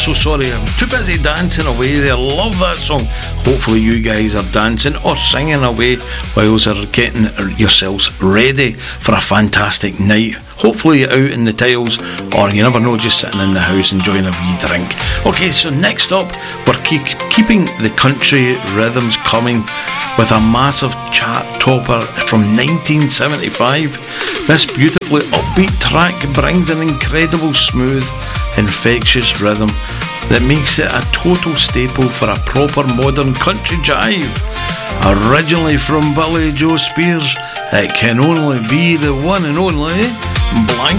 So sorry, I'm too busy dancing away there. Love that song. Hopefully you guys are dancing or singing away whilst you're getting yourselves ready for a fantastic night. Hopefully you're out in the tiles, or you never know, just sitting in the house enjoying a wee drink. Okay, so next up, we're keeping the country rhythms coming with a massive chart topper from 1975. This beautifully upbeat track brings an incredible smooth, infectious rhythm that makes it a total staple for a proper modern country jive. Originally from Billy Joe Spears, it can only be the one and only Blank